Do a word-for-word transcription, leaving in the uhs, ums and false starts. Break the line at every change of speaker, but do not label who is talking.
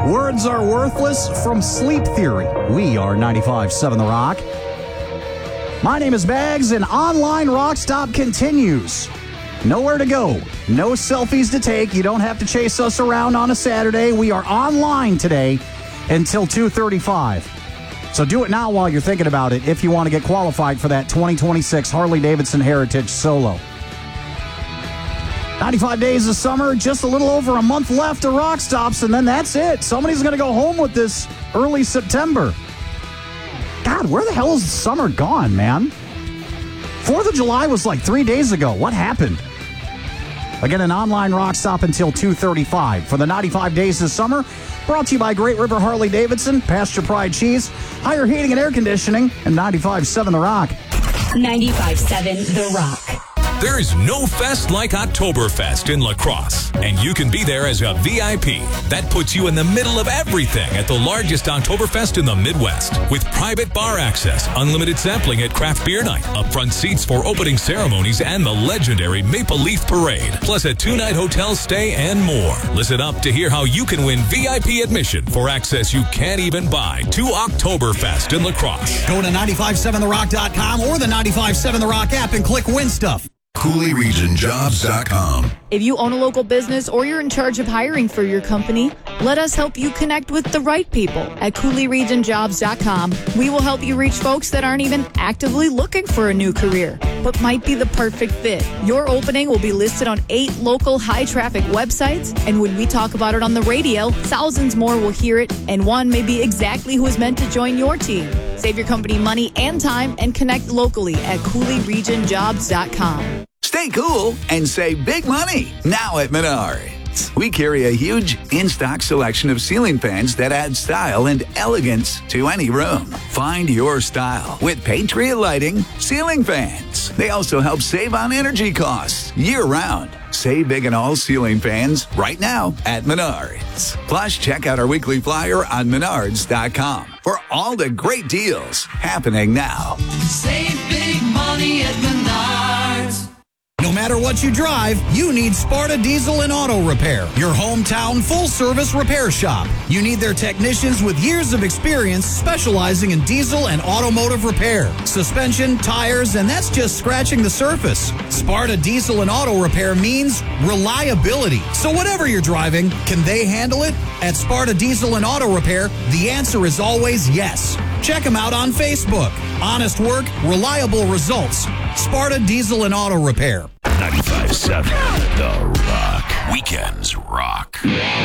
Words Are Worthless from Sleep Theory. We are ninety-five point seven The Rock. My name is Bags, and Online Rock Stop continues. Nowhere to go. No selfies to take. You don't have to chase us around on a Saturday. We are online today until two thirty-five. So do it now while you're thinking about it if you want to get qualified for that twenty twenty-six Harley-Davidson Heritage Solo. ninety-five days of summer, just a little over a month left of Rock Stops, and then that's it. Somebody's going to go home with this early September. God, where the hell is summer gone, man? fourth of July was like three days ago. What happened? Again, an online Rock Stop until two thirty-five. For the ninety-five days of summer, brought to you by Great River Harley-Davidson, Pasture Pride Cheese, Higher Heating and Air Conditioning, and ninety-five point seven The Rock.
ninety-five point seven The Rock.
There is no fest like Oktoberfest in La Crosse, and you can be there as a V I P. That puts you in the middle of everything at the largest Oktoberfest in the Midwest. With private bar access, unlimited sampling at craft beer night, upfront seats for opening ceremonies, and the legendary Maple Leaf Parade, plus a two-night hotel stay and more. Listen up to hear how you can win V I P admission for access you can't even buy to Oktoberfest in La Crosse.
Go to ninety-five point seven the rock dot com or the ninety-five point seven The Rock app and click Win Stuff.
Cooley Region Jobs dot com.
If you own a local business or you're in charge of hiring for your company, let us help you connect with the right people at Cooley Region Jobs dot com. We will help you reach folks that aren't even actively looking for a new career, but might be the perfect fit. Your opening will be listed on eight local high-traffic websites, and when we talk about it on the radio, thousands more will hear it, and one may be exactly who is meant to join your team. Save your company money and time and connect locally at Cooley Region Jobs dot com.
Stay cool and save big money now at Menards. We carry a huge in-stock selection of ceiling fans that add style and elegance to any room. Find your style with Patriot Lighting ceiling fans. They also help save on energy costs year-round. Save big on all ceiling fans right now at Menards. Plus, check out our weekly flyer on Menards dot com for all the great deals happening now.
Save big money at Menards.
No matter what you drive, you need Sparta Diesel and Auto Repair, your hometown full-service repair shop. You need their technicians with years of experience specializing in diesel and automotive repair, suspension, tires, and that's just scratching the surface. Sparta Diesel and Auto Repair means reliability. So whatever you're driving, can they handle it? At Sparta Diesel and Auto Repair, the answer is always yes. Check them out on Facebook. Honest work, reliable results. Sparta Diesel and Auto Repair.
ninety-five point seven The Rock. Weekends rock.